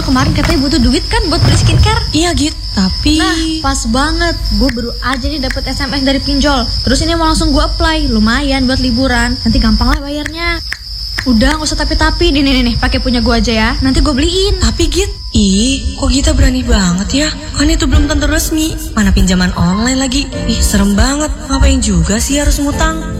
kemarin katanya butuh duit kan buat beli skincare. Iya Git, tapi... Nah, pas banget. Gue baru aja nih dapet SMS dari pinjol. Terus ini mau langsung gue apply. Lumayan buat liburan. Nanti gampang lah bayarnya. Udah, gak usah tapi-tapi. Nih, pakai punya gue aja ya. Nanti gue beliin. Tapi Git, kok Gita berani banget ya? Kan itu belum tentu resmi. Mana pinjaman online lagi. Serem banget. Ngapain juga sih harus ngutang?